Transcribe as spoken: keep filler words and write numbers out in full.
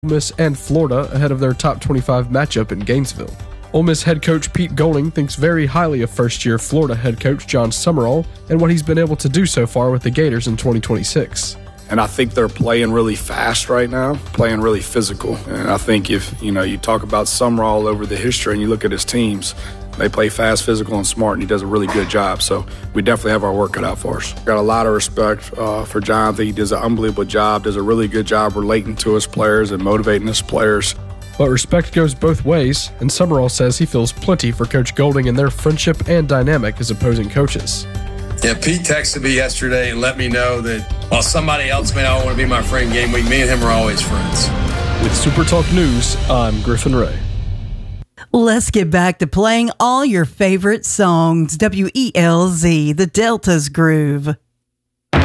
Ole Miss and Florida ahead of their top twenty-five matchup in Gainesville. Ole Miss head coach Pete Golding thinks very highly of first-year Florida head coach John Summerall and what he's been able to do so far with the Gators in twenty twenty-six. And I think they're playing really fast right now, playing really physical. And I think if, you know, you talk about Summerall over the history and you look at his teams, they play fast, physical, and smart, and he does a really good job. So we definitely have our work cut out for us. Got a lot of respect uh, for John. I think he does an unbelievable job, does a really good job relating to his players and motivating his players. But respect goes both ways, and Summerall says he feels plenty for Coach Golding and their friendship and dynamic as opposing coaches. Yeah, Pete texted me yesterday and let me know that while somebody else may not want to be my friend game week, me and him are always friends. With Super Talk News, I'm Griffin Ray. Let's get back to playing all your favorite songs. W E L Z, the Delta's Groove.